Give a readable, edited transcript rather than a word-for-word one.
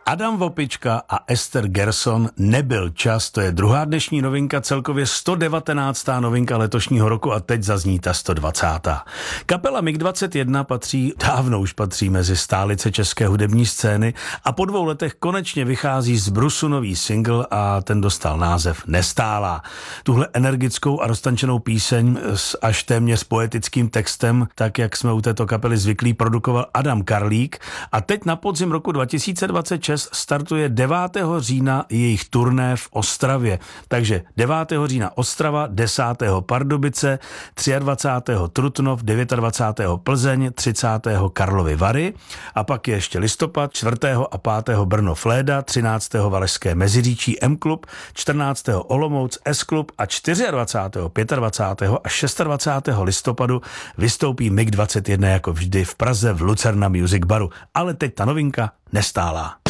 Adam Vopička a Ester Gerson, Nebyl čas, to je druhá dnešní novinka, celkově 119. novinka letošního roku a teď zazní ta 120. Kapela MiG-21 dávno už patří mezi stálice české hudební scény a po 2 letech konečně vychází z brusu nový single a ten dostal název Nestálá. Tuhle energickou a roztančenou píseň s až téměř poetickým textem, tak jak jsme u této kapely zvyklí, produkoval Adam Karlík a teď na podzim roku 2026 startuje 9. října jejich turné v Ostravě. Takže 9. října Ostrava, 10. Pardubice, 23. Trutnov, 29. Plzeň, 30. Karlovy Vary a pak je ještě listopad, 4. a 5. Brno Fléda, 13. Valašské Meziříčí M-klub, 14. Olomouc S-klub a 24., 25. a 26. listopadu vystoupí MiG-21 jako vždy v Praze v Lucerna Music Baru. Ale teď ta novinka Nestálá.